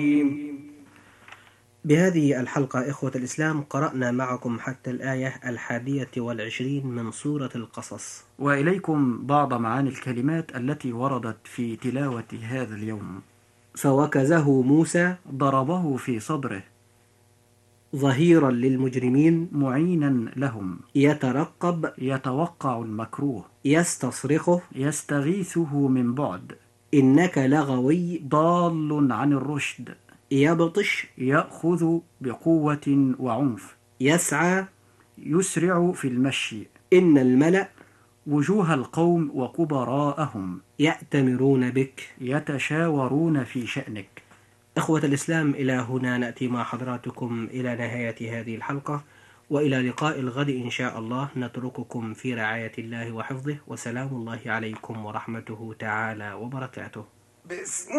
بهذه الحلقة إخوة الإسلام قرأنا معكم حتى الآية 21 من سورة القصص، وإليكم بعض معاني الكلمات التي وردت في تلاوة هذا اليوم. فوكزه موسى ضربه في صدره ظهيرا للمجرمين معينا لهم، يترقب يتوقع المكروه، يستصرخه يستغيثه من بعد، إنك لغوي ضال عن الرشد، يبطش يأخذ بقوة وعنف، يسعى يسرع في المشي، إن الملأ وجوه القوم وكبراءهم يأتمرون بك يتشاورون في شأنك. إخوة الإسلام، إلى هنا نأتي مع حضراتكم إلى نهاية هذه الحلقة، وإلى لقاء الغد إن شاء الله. نترككم في رعاية الله وحفظه، وسلام الله عليكم ورحمته تعالى وبركاته.